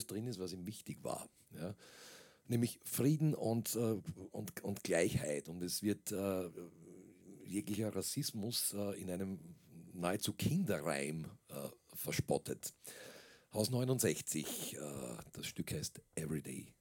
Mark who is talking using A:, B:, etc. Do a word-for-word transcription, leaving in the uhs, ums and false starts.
A: drin ist, was ihm wichtig war. Ja? Nämlich Frieden und, äh, und, und Gleichheit. Und es wird äh, jeglicher Rassismus äh, in einem nahezu Kinderreim äh, verspottet. Haus neunundsechzig, äh, das Stück heißt Everyday.